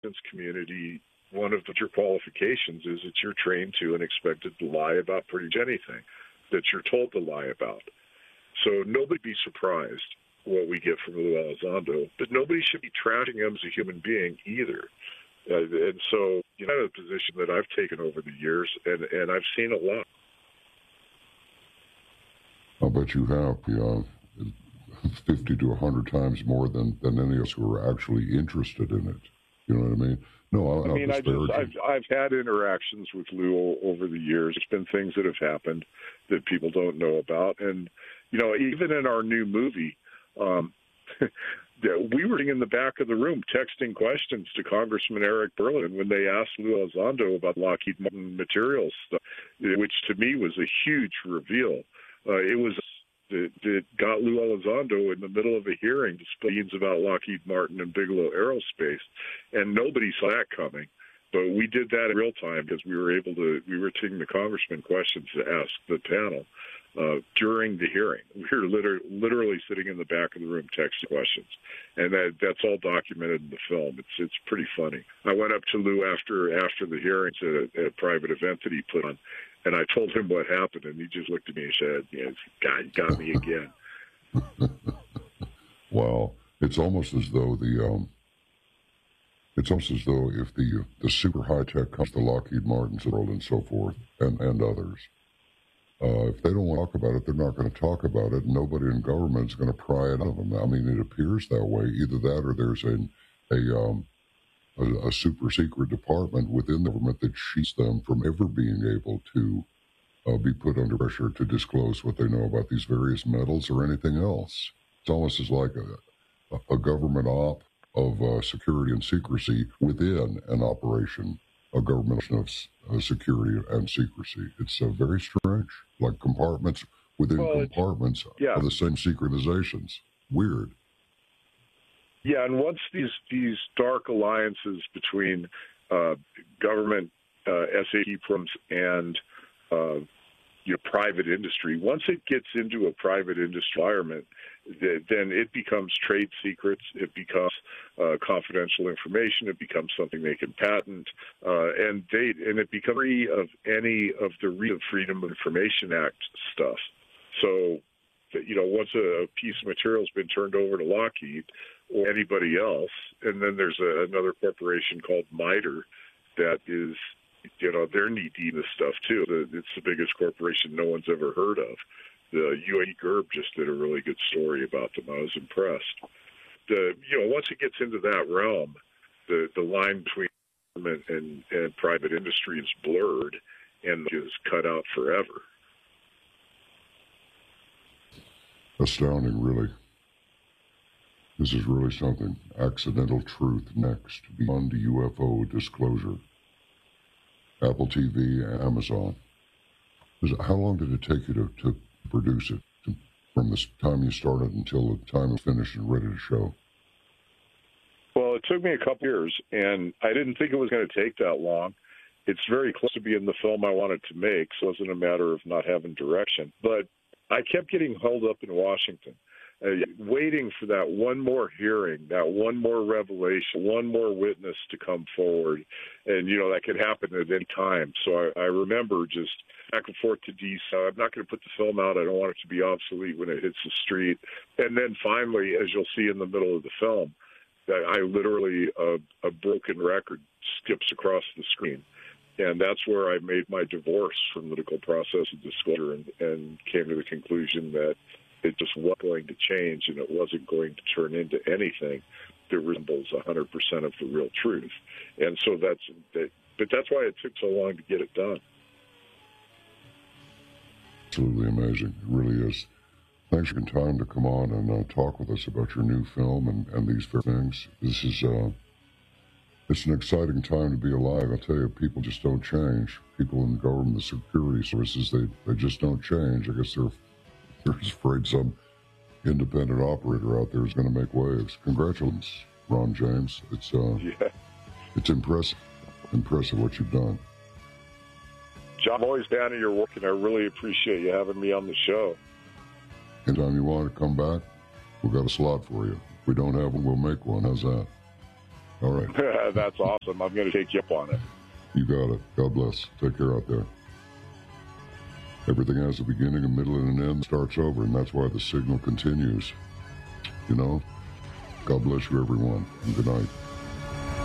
community, one of your qualifications is that you're trained to and expected to lie about pretty much anything that you're told to lie about. So nobody be surprised what we get from Lou Elizondo, but nobody should be trashing him as a human being either. And so, kind of the position that I've taken over the years, and I've seen a lot. I bet you have, 50 to 100 times more than any of us who are actually interested in it. You know what I mean? No, I've had interactions with Lou over the years. There's been things that have happened that people don't know about, and even in our new movie, we were in the back of the room texting questions to Congressman Eric Berlin when they asked Lou Elizondo about Lockheed Martin materials stuff, which to me was a huge reveal. It was that got Lou Elizondo in the middle of a hearing to spill beans about Lockheed Martin and Bigelow Aerospace, and nobody saw that coming. But we did that in real time because we were taking the congressman questions to ask the panel during the hearing. We were literally sitting in the back of the room texting questions, and that's all documented in the film. It's pretty funny. I went up to Lou after the hearings at a private event that he put on, and I told him what happened, and he just looked at me and said, "God, you got me again." Wow, it's almost as though if the super high tech comes to Lockheed Martin's world and so forth, and others, if they don't want to talk about it, they're not going to talk about it, and nobody in government is going to pry it out of them. I mean, it appears that way. Either that, or there's a super secret department within the government that cheats them from ever being able to be put under pressure to disclose what they know about these various metals or anything else. It's almost as like a government op of security and secrecy within an operation, a government of security and secrecy. It's very strange, like compartments within compartments of the same securitizations. Weird. Yeah, and once these dark alliances between government SAE firms and private industry, once it gets into a private industry environment, then it becomes trade secrets, it becomes confidential information, it becomes something they can patent, and it becomes free of any of the Freedom of Information Act stuff. So, once a piece of material has been turned over to Lockheed or anybody else, and then there's another corporation called MITRE that is, they're knee-deep in this stuff too. It's the biggest corporation no one's ever heard of. The UAE GERB just did a really good story about them. I was impressed. Once it gets into that realm, the line between government and private industry is blurred and is cut out forever. Astounding, really. This is really something. Accidental Truth next, Beyond UFO Disclosure. Apple TV, Amazon. How long did it take you to produce it, from the time you started until the time it finished and ready to show? Well, it took me a couple years, and I didn't think it was going to take that long. It's very close to being the film I wanted to make, so it wasn't a matter of not having direction. But I kept getting held up in Washington, waiting for that one more hearing, that one more revelation, one more witness to come forward. And, that could happen at any time. So I remember just back and forth to D.C. I'm not going to put the film out. I don't want it to be obsolete when it hits the street. And then finally, as you'll see in the middle of the film, that I literally, a broken record skips across the screen. And that's where I made my divorce from the political process of disclosure and came to the conclusion that it just wasn't going to change, and it wasn't going to turn into anything that resembles 100% of the real truth. And so but that's why it took so long to get it done. Absolutely amazing. It really is. Thanks for taking time to come on and talk with us about your new film and these things. This is it's an exciting time to be alive. I tell you, people just don't change. People in government, the security services, they just don't change. I guess they're afraid some independent operator out there is going to make waves. Congratulations, Ron James. It's impressive what you've done. John, I'm always down in your work, and I really appreciate you having me on the show. Anytime you want to come back, we've got a slot for you. If we don't have one, we'll make one. How's that? All right. That's awesome. I'm going to take you up on it. You got it. God bless. Take care out there. Everything has a beginning, a middle, and an end. Starts over, and that's why the signal continues. You know? God bless you, everyone, and good night.